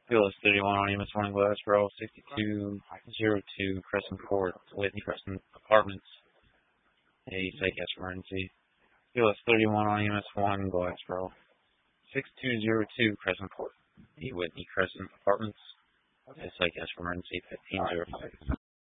Phyllis 31 on EMS1 Glassboro, 6202 Crescent Court, Whitney Crescent Apartments, a psych emergency. Phyllis 31 on EMS1 Glassboro, 6202 Crescent Court, a Whitney Crescent Apartments, a psych emergency 1505.